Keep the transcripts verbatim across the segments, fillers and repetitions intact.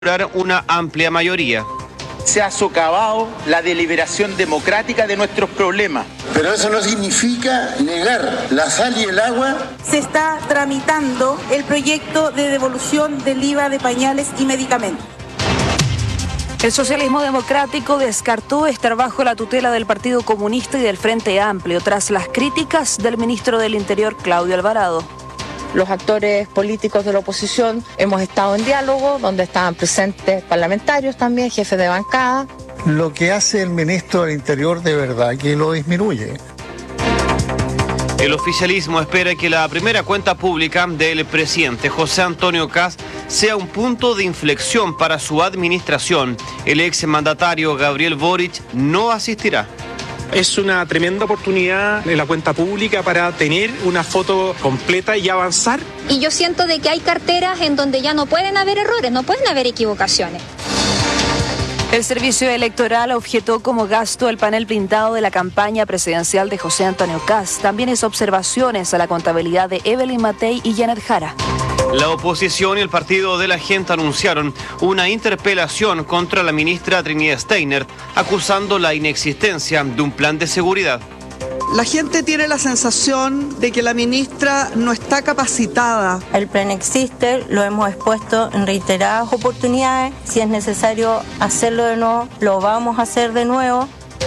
una amplia mayoría. Se ha socavado la deliberación democrática de nuestros problemas. Pero eso no significa negar la sal y el agua. Se está tramitando el proyecto de devolución del I V A de pañales y medicamentos. El socialismo democrático descartó estar bajo la tutela del Partido Comunista y del Frente Amplio tras las críticas del ministro del Interior, Claudio Alvarado. Los actores políticos de la oposición hemos estado en diálogo, donde estaban presentes parlamentarios también, jefes de bancada. Lo que hace el ministro del Interior de verdad que lo disminuye. El oficialismo espera que la primera cuenta pública del presidente José Antonio Kast sea un punto de inflexión para su administración. El exmandatario Gabriel Boric no asistirá. Es una tremenda oportunidad en la cuenta pública para tener una foto completa y avanzar. Y yo siento de que hay carteras en donde ya no pueden haber errores, no pueden haber equivocaciones. El Servicio Electoral objetó como gasto el panel pintado de la campaña presidencial de José Antonio Kast. También hizo observaciones a la contabilidad de Evelyn Matei y Janet Jara. La oposición y el Partido de la Gente anunciaron una interpelación contra la ministra Trinidad Steiner, acusando la inexistencia de un plan de seguridad. La gente tiene la sensación de que la ministra no está capacitada. El plan existe, lo hemos expuesto en reiteradas oportunidades. Si es necesario hacerlo de nuevo, lo vamos a hacer de nuevo.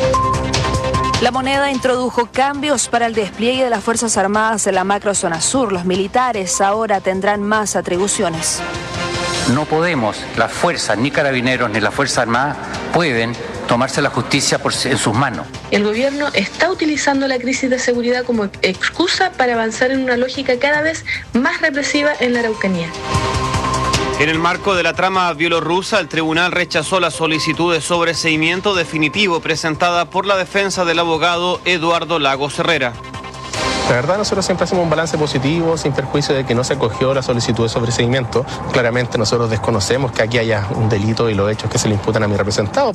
La moneda introdujo cambios para el despliegue de las Fuerzas Armadas en la macrozona sur. Los militares ahora tendrán más atribuciones. No podemos, las fuerzas, ni carabineros, ni las Fuerzas Armadas pueden tomarse la justicia por, en sus manos. El gobierno está utilizando la crisis de seguridad como excusa para avanzar en una lógica cada vez más represiva en la Araucanía. En el marco de la trama bielorrusa, el tribunal rechazó la solicitud de sobreseimiento definitivo presentada por la defensa del abogado Eduardo Lagos Herrera. La verdad, nosotros siempre hacemos un balance positivo, sin perjuicio de que no se acogió la solicitud de sobreseimiento. Claramente nosotros desconocemos que aquí haya un delito y los hechos que se le imputan a mi representado.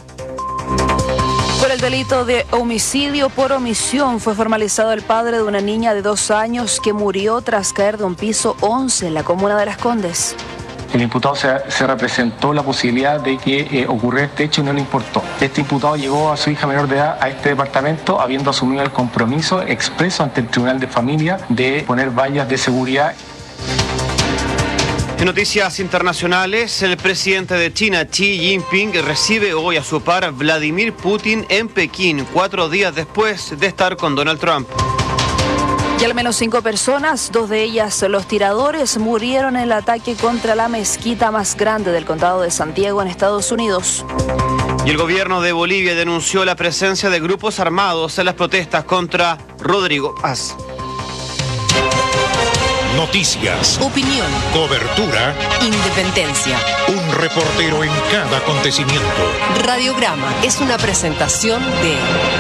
Por el delito de homicidio por omisión fue formalizado el padre de una niña de dos años que murió tras caer de un piso once en la comuna de Las Condes. El imputado se, se representó la posibilidad de que eh, ocurriera este hecho y no le importó. Este imputado llevó a su hija menor de edad a este departamento habiendo asumido el compromiso expreso ante el Tribunal de Familia de poner vallas de seguridad. En noticias internacionales, el presidente de China, Xi Jinping, recibe hoy a su par Vladimir Putin en Pekín, cuatro días después de estar con Donald Trump. Y al menos cinco personas, dos de ellas los tiradores, murieron en el ataque contra la mezquita más grande del condado de Santiago en Estados Unidos. Y el gobierno de Bolivia denunció la presencia de grupos armados en las protestas contra Rodrigo Paz. Noticias, opinión, cobertura, independencia. Un reportero en cada acontecimiento. Radiograma es una presentación de...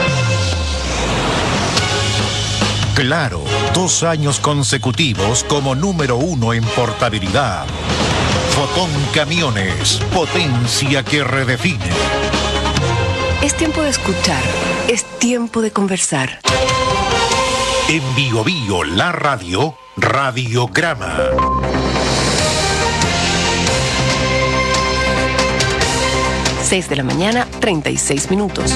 Claro, dos años consecutivos como número uno en portabilidad. Fotón Camiones, potencia que redefine. Es tiempo de escuchar, es tiempo de conversar. En Bio Bio, la radio, Radiograma. seis de la mañana, treinta y seis minutos.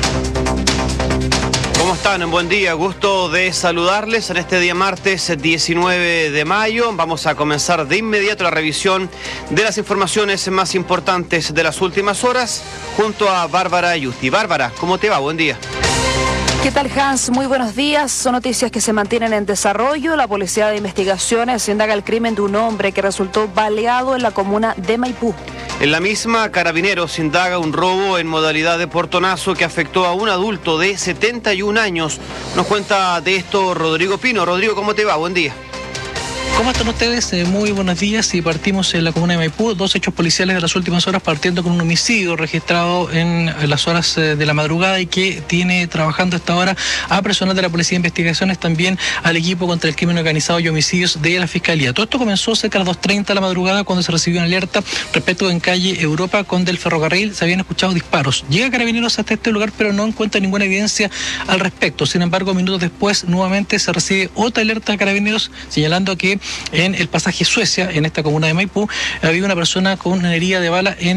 ¿Cómo están? Buen día, gusto de saludarles en este día martes diecinueve de mayo. Vamos a comenzar de inmediato la revisión de las informaciones más importantes de las últimas horas junto a Bárbara Ayusti. Bárbara, ¿cómo te va? Buen día. ¿Qué tal, Hans? Muy buenos días. Son noticias que se mantienen en desarrollo. La Policía de Investigaciones indaga el crimen de un hombre que resultó baleado en la comuna de Maipú. En la misma, Carabineros indaga un robo en modalidad de portonazo que afectó a un adulto de setenta y un años. Nos cuenta de esto Rodrigo Pino. Rodrigo, ¿cómo te va? Buen día. ¿Cómo están ustedes? Eh, muy buenos días y partimos en la comuna de Maipú. Dos hechos policiales de las últimas horas partiendo con un homicidio registrado en las horas eh, de la madrugada y que tiene trabajando hasta ahora a personal de la Policía de Investigaciones, también al equipo contra el crimen organizado y homicidios de la Fiscalía. Todo esto comenzó cerca de las dos treinta de la madrugada cuando se recibió una alerta respecto en calle Europa con del ferrocarril. Se habían escuchado disparos. Llega Carabineros hasta este lugar pero no encuentra ninguna evidencia al respecto. Sin embargo, minutos después nuevamente se recibe otra alerta de Carabineros señalando que en el pasaje Suecia, en esta comuna de Maipú, había una persona con una herida de bala en